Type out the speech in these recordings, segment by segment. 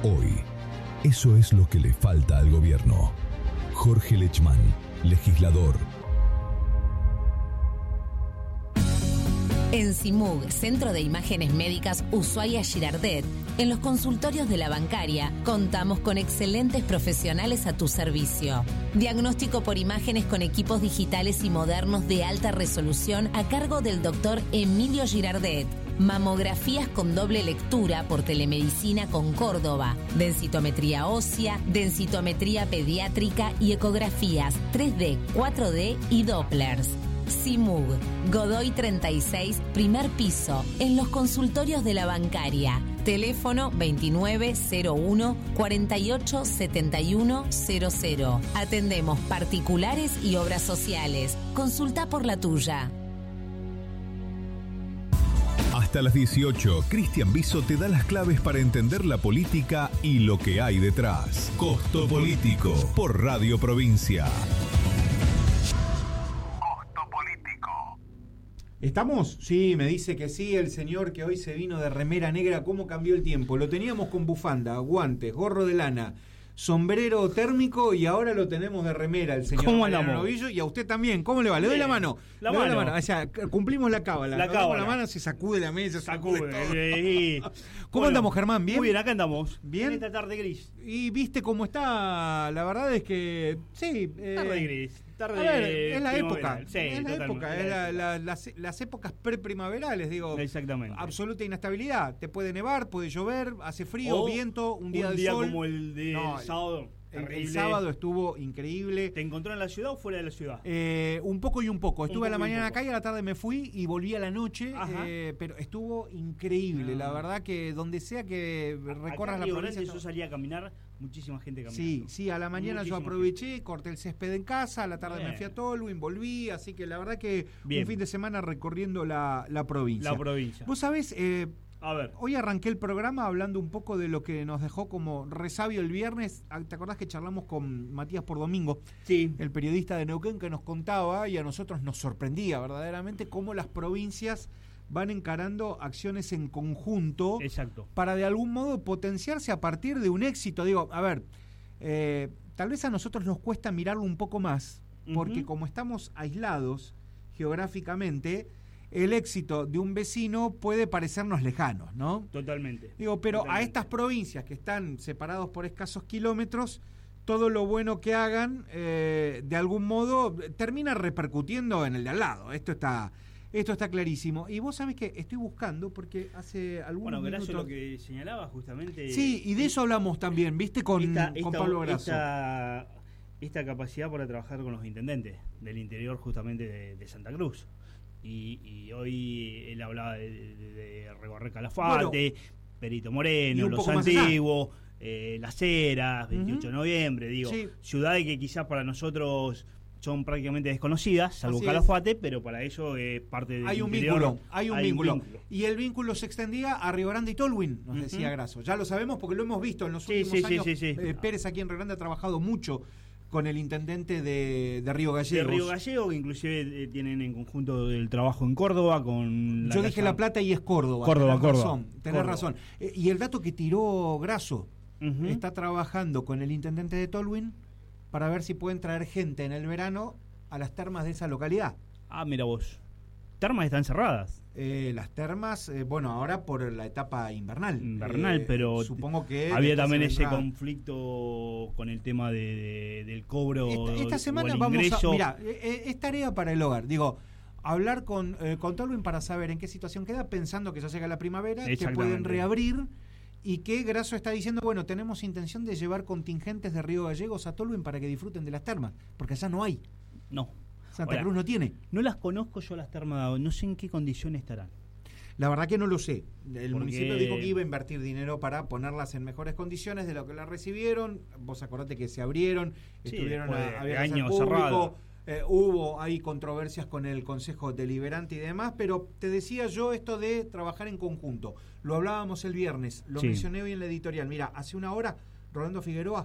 Hoy, eso es lo que le falta al gobierno. Jorge Lechmann, legislador. En CIMUG, Centro de Imágenes Médicas Ushuaia Girardet, en los consultorios de la bancaria, contamos con excelentes profesionales a tu servicio. Diagnóstico por imágenes con equipos digitales y modernos de alta resolución a cargo del doctor Emilio Girardet. Mamografías con doble lectura por telemedicina con Córdoba, densitometría ósea, densitometría pediátrica y ecografías 3D, 4D y Dopplers. CIMUG, Godoy 36, primer piso, en los consultorios de la bancaria. Teléfono 2901 48 71 00. Atendemos particulares y obras sociales. Consulta por la tuya. Hasta las 18, Cristian Biso te da las claves para entender la política y lo que hay detrás. Costo Político, por Radio Provincia. ¿Estamos? Sí, me dice que sí, el señor que hoy se vino de remera negra. ¿Cómo cambió el tiempo? Lo teníamos con bufanda, guantes, gorro de lana, sombrero térmico y ahora lo tenemos de remera el señor Mariano Novillo, y a usted también. ¿Cómo le va? Le doy la mano. La mano. O sea, cumplimos la cábala. La mano, se sacude la mesa, sacude todo. ¿Cómo andamos, Germán? ¿Bien? Muy bien, acá andamos. ¿Bien? En esta tarde gris. Y viste cómo está, la verdad es que sí. Tarde gris. Es la época. Sí, es la época. Es las épocas preprimaverales, digo. Exactamente. Absoluta inestabilidad. Te puede nevar, puede llover, hace frío, viento, un día de sol. Como el de sábado. El sábado estuvo increíble. ¿Te encontró en la ciudad o fuera de la ciudad? Un poco y un poco. Estuve a la mañana acá y a la tarde me fui y volví a la noche. Pero estuvo increíble. La verdad que donde sea que recorras la provincia. Yo salí a caminar, muchísima gente caminando. Sí, a la mañana yo aproveché, corté el césped en casa, a la tarde me fui a Tolwyn, volví. Así que la verdad que un fin de semana recorriendo la provincia. Vos sabés... A ver. Hoy arranqué el programa hablando un poco de lo que nos dejó como resabio el viernes. ¿Te acordás que charlamos con Matías Pordomingo? Sí. El periodista de Neuquén, que nos contaba y a nosotros nos sorprendía verdaderamente cómo las provincias van encarando acciones en conjunto. Exacto. Para de algún modo potenciarse a partir de un éxito. Digo, a ver, tal vez a nosotros nos cuesta mirarlo un poco más, porque como estamos aislados geográficamente, el éxito de un vecino puede parecernos lejano, ¿no? Totalmente. Digo, pero a estas provincias que están separados por escasos kilómetros, todo lo bueno que hagan, de algún modo, termina repercutiendo en el de al lado. Esto está clarísimo. Y vos sabés que estoy buscando, porque hace algunos minutos... Bueno, gracias a lo que señalaba justamente... Sí, y de eso hablamos también, ¿viste? Con Pablo Grasso. Esta capacidad para trabajar con los intendentes del interior justamente de Santa Cruz. Y hoy él hablaba de Recorrer Calafate, Perito Moreno, Los Antiguos, Las Heras, 28 de noviembre, digo, ciudades que quizás para nosotros son prácticamente desconocidas, salvo Calafate, pero para ellos es parte del interior. Hay un vínculo. Y el vínculo se extendía a Río Grande y Tolwyn, nos decía Grasso. Ya lo sabemos porque lo hemos visto en los últimos años. Pérez aquí en Río Grande ha trabajado mucho con el intendente de Río Gallegos. De Río Gallegos, que inclusive tienen en conjunto el trabajo en Córdoba con... Yo dije La Plata y es Córdoba. Tenés razón. Y el dato que tiró Grasso, está trabajando con el intendente de Tolwyn para ver si pueden traer gente en el verano a las termas de esa localidad. Ah, mira vos. Termas están cerradas. Las termas, bueno, ahora por la etapa invernal. Pero supongo que había también ese conflicto con el tema del cobro. Esta semana vamos a... Mirá, es tarea para el hogar. Digo, hablar con Tolwyn para saber en qué situación queda, pensando que ya llega la primavera, que pueden reabrir, y que Grasso está diciendo, bueno, tenemos intención de llevar contingentes de Río Gallegos a Tolwyn para que disfruten de las termas, porque allá no hay. No. Santa Cruz no tiene. No las conozco yo las termas, no sé en qué condiciones estarán. La verdad que no lo sé. El municipio dijo que iba a invertir dinero para ponerlas en mejores condiciones de lo que las recibieron. Vos acordate que se abrieron, estuvieron había años cerrados. Hubo ahí controversias con el Consejo Deliberante y demás, pero te decía yo esto de trabajar en conjunto. Lo hablábamos el viernes, lo mencioné hoy en la editorial. Mira, hace una hora Rolando Figueroa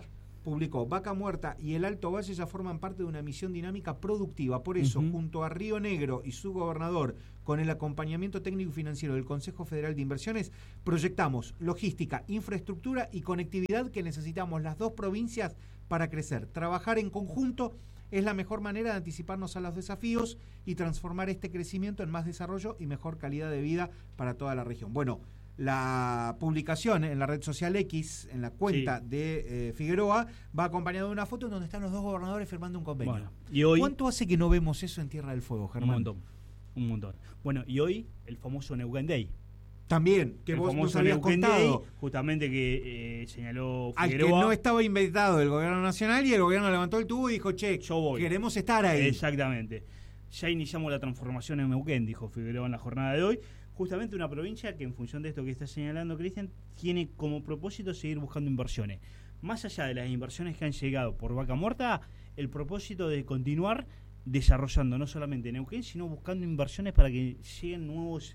publicó: Vaca Muerta y el Alto Valle ya forman parte de una misión dinámica productiva. Por eso, junto a Río Negro y su gobernador, con el acompañamiento técnico y financiero del Consejo Federal de Inversiones, proyectamos logística, infraestructura y conectividad que necesitamos las dos provincias para crecer. Trabajar en conjunto es la mejor manera de anticiparnos a los desafíos y transformar este crecimiento en más desarrollo y mejor calidad de vida para toda la región. Bueno, la publicación en la red social X, en la cuenta de Figueroa, va acompañada de una foto en donde están los dos gobernadores firmando un convenio. Bueno, y hoy, ¿cuánto hace que no vemos eso en Tierra del Fuego, Germán? Un montón. Bueno, y hoy el famoso Neuquén Day. También, que el vos nos famoso habías Neuquén contado. Day, justamente que señaló Figueroa. Al que no estaba invitado el gobierno nacional, y el gobierno levantó el tubo y dijo: che, yo voy. Queremos estar ahí. Exactamente. Ya iniciamos la transformación en Neuquén, dijo Figueroa en la jornada de hoy. Justamente una provincia que, en función de esto que está señalando Cristian, tiene como propósito seguir buscando inversiones. Más allá de las inversiones que han llegado por Vaca Muerta, el propósito de continuar desarrollando no solamente Neuquén, sino buscando inversiones para que lleguen nuevas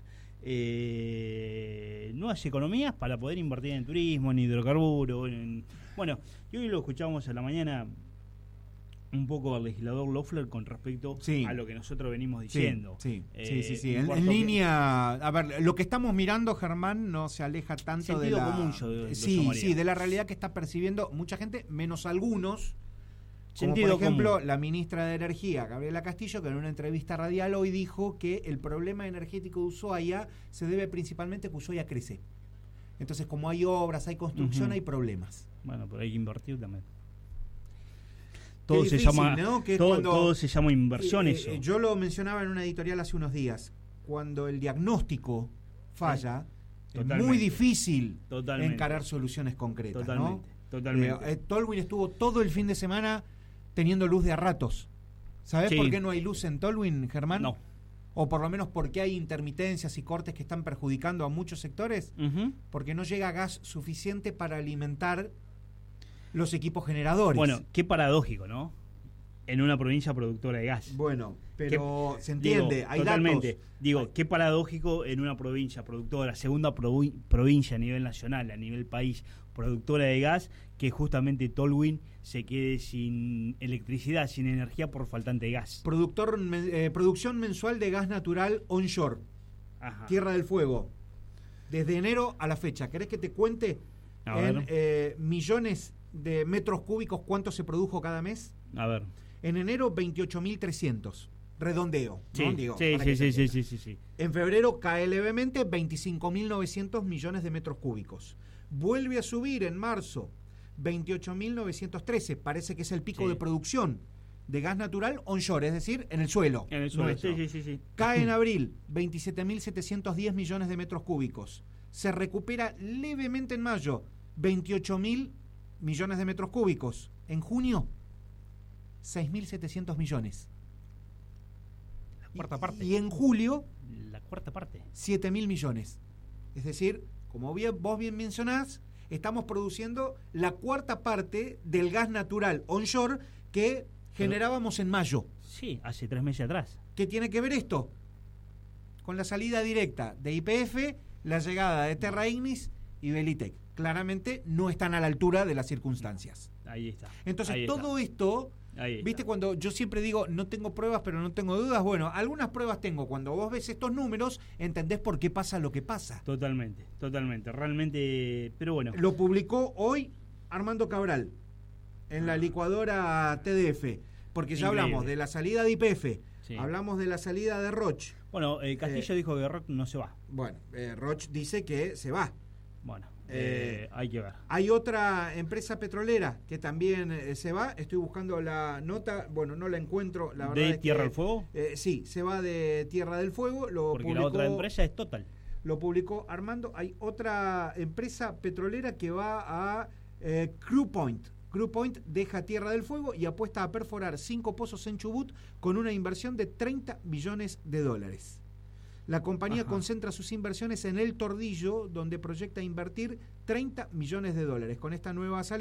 economías para poder invertir en turismo, en hidrocarburos. Bueno, y hoy lo escuchábamos a la mañana un poco al legislador Loeffler con respecto a lo que nosotros venimos diciendo. Sí. En línea, a ver, lo que estamos mirando, Germán, no se aleja tanto de la... común, de la realidad que está percibiendo mucha gente, menos algunos. Como Sentido por ejemplo, común. La ministra de Energía, Gabriela Castillo, que en una entrevista radial hoy dijo que el problema energético de Ushuaia se debe principalmente a que Ushuaia crece. Entonces, como hay obras, hay construcción, hay problemas. Bueno, pero hay que invertir también. Todo difícil, se llama, ¿no? Que todo se llama inversión, eso. Yo lo mencionaba en una editorial hace unos días. Cuando el diagnóstico falla, es muy difícil encarar soluciones concretas. Totalmente. Tolwyn estuvo todo el fin de semana teniendo luz de a ratos. ¿Sabés por qué no hay luz en Tolwyn, Germán? No. O por lo menos porque hay intermitencias y cortes que están perjudicando a muchos sectores. Porque no llega gas suficiente para alimentar los equipos generadores. Bueno, qué paradójico, ¿no? En una provincia productora de gas. Bueno, pero se entiende, hay datos. Qué paradójico en una provincia productora, segunda provincia a nivel nacional, a nivel país, productora de gas, que justamente Tolwyn se quede sin electricidad, sin energía por faltante de gas. Producción mensual de gas natural onshore. Tierra del Fuego. Desde enero a la fecha. ¿Querés que te cuente millones de metros cúbicos cuánto se produjo cada mes? A ver. En enero 28.300, redondeo, ¿no? Digo, sí. En febrero cae levemente 25.900 millones de metros cúbicos. Vuelve a subir en marzo 28.913, parece que es el pico de producción de gas natural onshore, es decir, en el suelo. En el suelo, sí. Cae en abril 27.710 millones de metros cúbicos. Se recupera levemente en mayo 28.000 millones de metros cúbicos. En junio 6.700 millones. La cuarta parte. Y en julio, la cuarta parte. 7.000 millones. Es decir, como vos bien mencionás, estamos produciendo la cuarta parte del gas natural onshore que generábamos en mayo. Sí, hace 3 meses atrás. ¿Qué tiene que ver esto? Con la salida directa de YPF, la llegada de Terra Ignis y Belitec. Claramente no están a la altura de las circunstancias. Ahí está. Entonces, todo esto... ¿Viste? Cuando yo siempre digo no tengo pruebas pero no tengo dudas, bueno, algunas pruebas tengo. Cuando vos ves estos números entendés por qué pasa lo que pasa. Totalmente, realmente, pero bueno. Lo publicó hoy Armando Cabral en la licuadora TDF, porque ya hablamos de la salida de YPF, hablamos de la salida de Roche. Bueno, Castillo dijo que Roche no se va. Bueno, Roche dice que se va. Bueno, hay que ver. Hay otra empresa petrolera que también se va. Estoy buscando la nota. Bueno, no la encuentro. La verdad ¿De Tierra del Fuego? Sí, se va de Tierra del Fuego. Porque la otra empresa es Total. Lo publicó Armando. Hay otra empresa petrolera que va a Crew Point. Crew Point deja Tierra del Fuego y apuesta a perforar 5 pozos en Chubut con una inversión de $30 millones. La compañía concentra sus inversiones en El Tordillo, donde proyecta invertir $30 millones. Con esta nueva salida